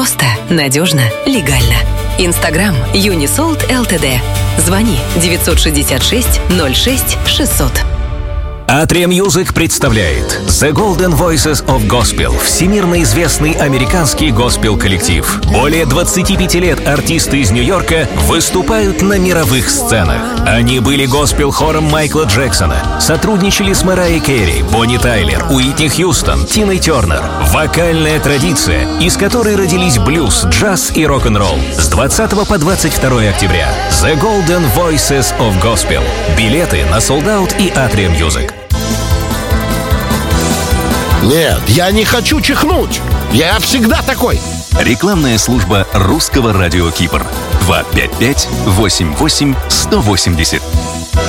Просто, надежно, легально. Инстаграм Unisold Ltd. Звони 966 06 600. Atria Music представляет The Golden Voices of Gospel, всемирно известный американский госпел-коллектив. Более 25 лет артисты из Нью-Йорка выступают на мировых сценах. Они были госпел-хором Майкла Джексона, сотрудничали с Мэрайей Кэрри, Бонни Тайлер, Уитни Хьюстон, Тиной Тернер. Вокальная традиция, из которой родились блюз, джаз и рок-н-ролл. С 20 по 22 октября The Golden Voices of Gospel. Билеты на Sold Out и Atria Music. Нет, я не хочу чихнуть. Я всегда такой. Рекламная служба Русского радио Кипр. 255-88-180.